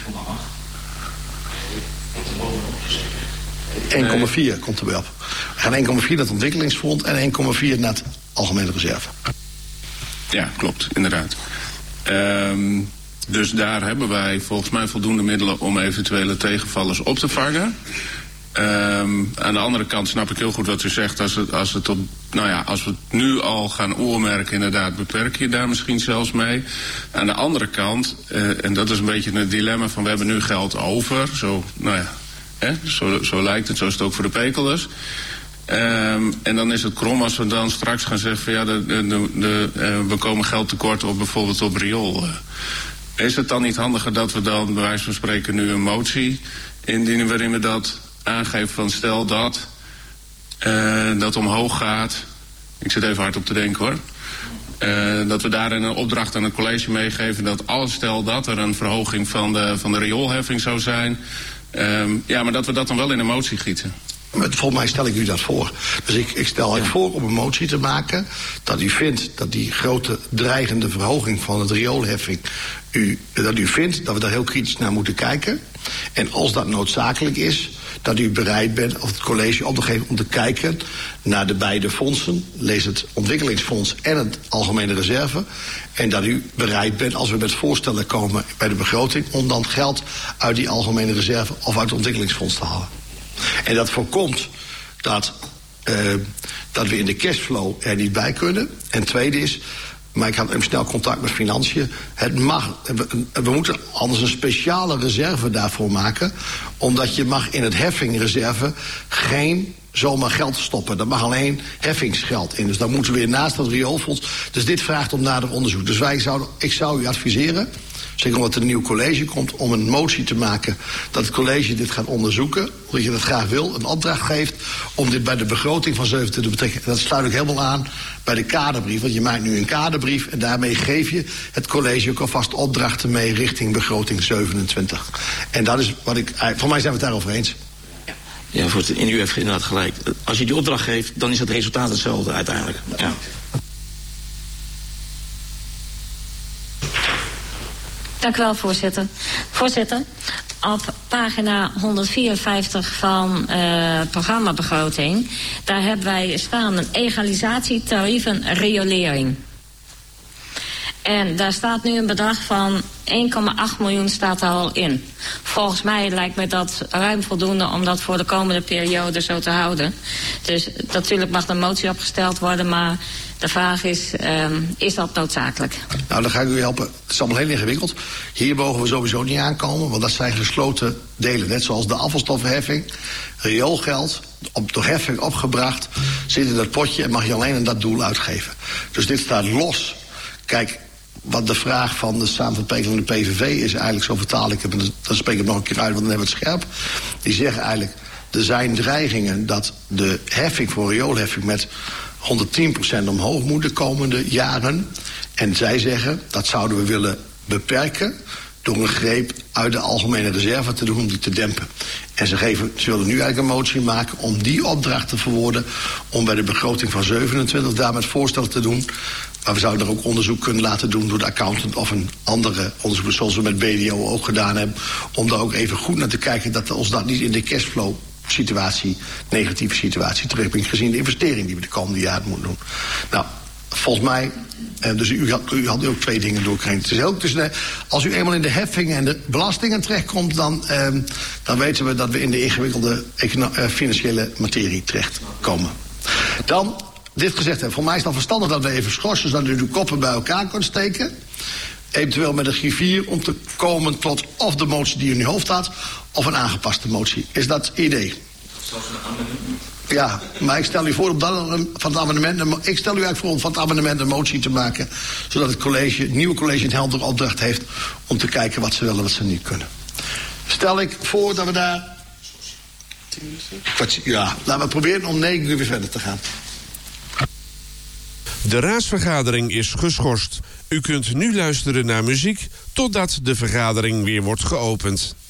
1,4 komt er weer op. We gaan 1,4 naar het ontwikkelingsfonds en 1,4 naar het algemene reserve. Ja, klopt, inderdaad. Dus daar hebben wij volgens mij voldoende middelen om eventuele tegenvallers op te vangen. Aan de andere kant snap ik heel goed wat u zegt. Als we het nu al gaan oormerken, inderdaad, beperk je daar misschien zelfs mee. Aan de andere kant, en dat is een beetje het dilemma van we hebben nu geld over. Zo lijkt het, zo is het ook voor de pekelers. En dan is het krom als we dan straks gaan zeggen van we komen geld tekort op bijvoorbeeld op riool. Is het dan niet handiger dat we dan bij wijze van spreken nu een motie indienen waarin we dat aangeven van stel dat omhoog gaat. Ik zit even hard op te denken hoor. Dat we daarin een opdracht aan het college meegeven dat stel dat er een verhoging van de rioolheffing zou zijn. Maar dat we dat dan wel in een motie gieten. Volgens mij stel ik u dat voor. Dus ik stel voor om een motie te maken dat u vindt dat die grote dreigende verhoging van de rioolheffing, dat u vindt dat we daar heel kritisch naar moeten kijken. En als dat noodzakelijk is, dat u bereid bent, of het college op te geven, om te kijken naar de beide fondsen, lees het ontwikkelingsfonds en het algemene reserve. En dat u bereid bent, als we met voorstellen komen bij de begroting, om dan geld uit die algemene reserve of uit het ontwikkelingsfonds te halen. En dat voorkomt dat we in de cashflow er niet bij kunnen. En tweede is, maar ik had even snel contact met financiën. We moeten anders een speciale reserve daarvoor maken. Omdat je mag in het heffingreserve geen zomaar geld stoppen. Dat mag alleen heffingsgeld in. Dus dan moeten we weer naast dat rioolfonds. Dus dit vraagt om nader onderzoek. Dus ik zou u adviseren, zeker omdat er een nieuw college komt, om een motie te maken dat het college dit gaat onderzoeken, omdat je dat graag wil, een opdracht geeft om dit bij de begroting van 27 te betrekken. En dat sluit ook helemaal aan bij de kaderbrief, want je maakt nu een kaderbrief en daarmee geef je het college ook alvast opdrachten mee richting begroting 27. En dat is wat voor mij zijn we het daarover eens. Ja, en u heeft inderdaad gelijk. Als je die opdracht geeft, dan is het resultaat hetzelfde uiteindelijk. Ja. Dank u wel, voorzitter. Voorzitter, op pagina 154 van programmabegroting, daar hebben wij staan een egalisatie tarieven riolering. En daar staat nu een bedrag van 1,8 miljoen staat daar al in. Volgens mij lijkt me dat ruim voldoende om dat voor de komende periode zo te houden. Dus natuurlijk mag een motie opgesteld worden, maar de vraag is dat noodzakelijk? Nou, dan ga ik u helpen. Het is allemaal heel ingewikkeld. Hier mogen we sowieso niet aankomen, want dat zijn gesloten delen. Net zoals de afvalstoffenheffing, rioolgeld, door heffing opgebracht, zit in dat potje en mag je alleen aan dat doel uitgeven. Dus dit staat los. Kijk, wat de vraag van de samenverpekeling van de PVV is eigenlijk, zo vertaal ik het, dan spreek ik het nog een keer uit, want dan hebben we het scherp. Die zeggen eigenlijk, er zijn dreigingen dat de heffing voor rioolheffing met 110% omhoog moet de komende jaren. En zij zeggen, dat zouden we willen beperken door een greep uit de algemene reserve te doen om die te dempen. En ze willen nu eigenlijk een motie maken om die opdracht te verwoorden, om bij de begroting van 27 daar met voorstellen te doen. Maar we zouden er ook onderzoek kunnen laten doen door de accountant of een andere onderzoek, zoals we met BDO ook gedaan hebben, om daar ook even goed naar te kijken dat ons dat niet in de cashflow negatieve situatie terugbrengt, gezien de investering die we de komende jaren moeten doen. Nou, volgens mij, dus u had ook twee dingen doorgekregen. Als u eenmaal in de heffingen en de belastingen terechtkomt, dan weten we dat we in de ingewikkelde financiële materie terechtkomen. Dan, dit gezegd hebben, voor mij is het dan verstandig dat we even schorsen, zodat u de koppen bij elkaar kunt steken. Eventueel met een griffier om te komen tot of de motie die in uw hoofd had, of een aangepaste motie. Is dat idee? Ja, maar ik stel u voor om van het amendement. Ik stel u eigenlijk voor om van het amendement een motie te maken, zodat het nieuwe college een heldere opdracht heeft om te kijken wat ze willen en wat ze niet kunnen. Stel ik voor dat we daar. Ja, laten we proberen om 9 uur weer verder te gaan. De raadsvergadering is geschorst. U kunt nu luisteren naar muziek totdat de vergadering weer wordt geopend.